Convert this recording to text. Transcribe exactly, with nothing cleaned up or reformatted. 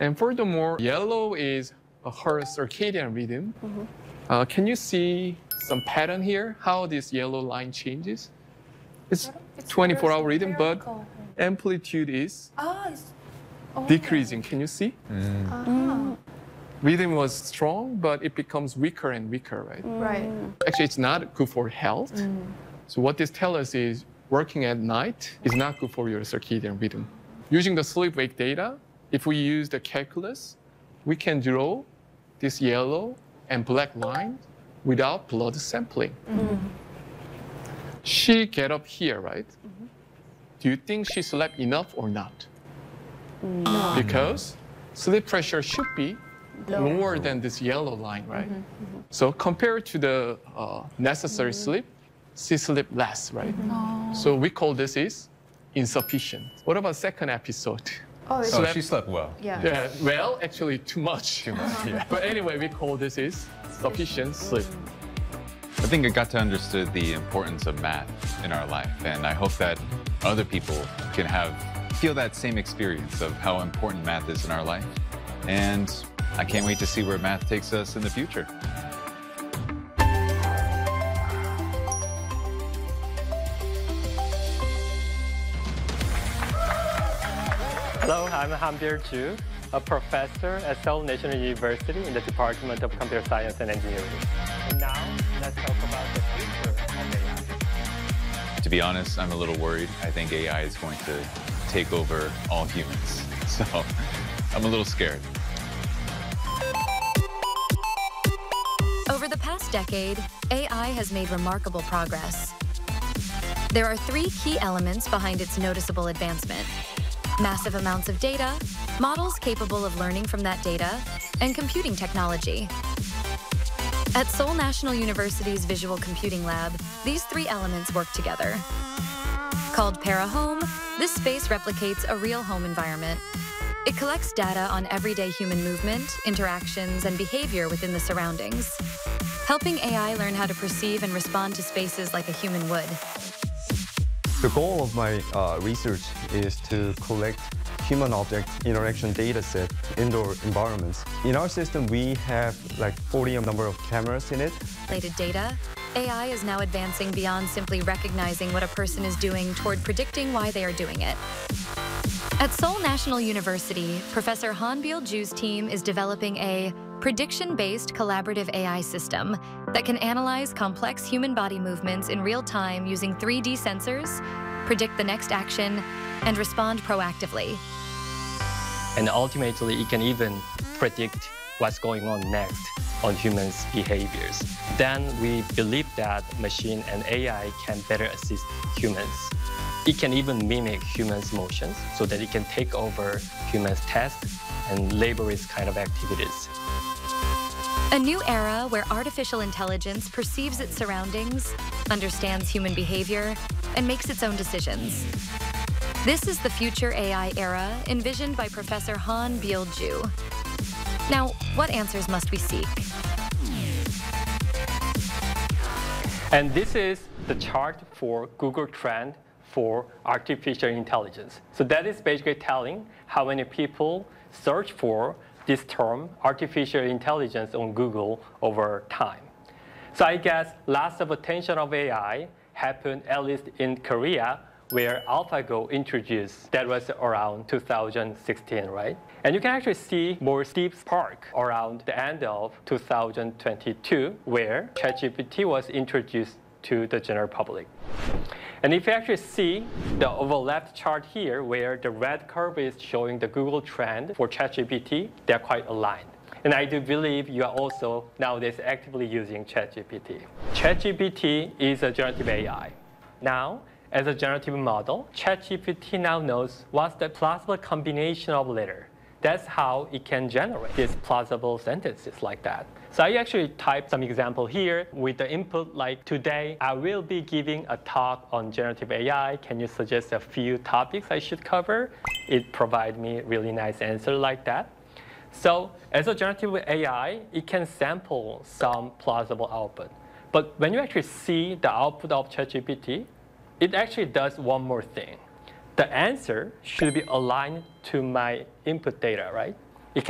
And furthermore, yellow is her circadian rhythm. Mm-hmm. uh, can you see some pattern here, how this yellow line changes? It's twenty-four hour rhythm, but amplitude is ah, it's, oh. decreasing. Can you see? Mm. Ah. Rhythm was strong, but it becomes weaker and weaker, right? Mm. Right. Actually, it's not good for health. Mm. So what this tells us is working at night is not good for your circadian rhythm. Using the sleep-wake data, if we use the calculus, we can draw this yellow and black line without blood sampling. Mm. She get up here, right? Mm-hmm. Do you think she slept enough or not? No. Because sleep pressure should be Low. lower than this yellow line, right? Mm-hmm. Mm-hmm. So compared to the uh, necessary mm-hmm. sleep, she sleep less, right? Mm-hmm. Oh. So we call this is insufficient. What about second episode? Oh, so she slept well. Yeah. Yeah, well, actually too much. Too much, yeah. But anyway, we call this is sufficient sleep. I think I got to understand the importance of math in our life, and I hope that other people can have feel that same experience of how important math is in our life. And I can't wait to see where math takes us in the future. Hello, I'm Hanbyeol Ju, a professor at Seoul National University in the Department of Computer Science and Engineering. And now, let's talk about the future of A I. To be honest, I'm a little worried. I think A I is going to take over all humans. So I'm a little scared. Over the past decade, A I has made remarkable progress. There are three key elements behind its noticeable advancement: massive amounts of data, models capable of learning from that data, and computing technology. At Seoul National University's Visual Computing Lab, these three elements work together. Called ParaHome, this space replicates a real home environment. It collects data on everyday human movement, interactions, and behavior within the surroundings, helping A I learn how to perceive and respond to spaces like a human would. The goal of my uh, research is to collect human-object interaction data set indoor environments. In our system, we have like forty number of cameras in it. Related data, A I is now advancing beyond simply recognizing what a person is doing toward predicting why they are doing it. At Seoul National University, Professor Hanbyeol Ju's team is developing a prediction-based collaborative A I system that can analyze complex human body movements in real time using three D sensors, predict the next action, and respond proactively. And ultimately, it can even predict what's going on next on humans' behaviors. Then we believe that machine and A I can better assist humans. It can even mimic humans' motions so that it can take over humans' tasks and laborious kind of activities. A new era where artificial intelligence perceives its surroundings, understands human behavior, and makes its own decisions. This is the future A I era envisioned by Professor Hanbyeol Ju. Now, what answers must we seek? And this is the chart for Google Trend for artificial intelligence. So that is basically telling how many people search for this term, artificial intelligence, on Google over time. So I guess lots of attention of A I happened at least in Korea, where AlphaGo introduced. That was around two thousand sixteen, right? And you can actually see more steep spark around the end of two thousand twenty-two, where ChatGPT was introduced to the general public. And if you actually see the overlapped chart here, where the red curve is showing the Google trend for ChatGPT, they're quite aligned. And I do believe you are also nowadays actively using ChatGPT. ChatGPT is a generative A I. Now, as a generative model, ChatGPT now knows what's the plausible combination of letters. That's how it can generate these plausible sentences like that. So I actually typed some example here with the input like, today I will be giving a talk on generative A I. Can you suggest a few topics I should cover? It provides me a really nice answer like that. So as a generative A I, it can sample some plausible output. But when you actually see the output of ChatGPT, it actually does one more thing. The answer should be aligned to my input data, right?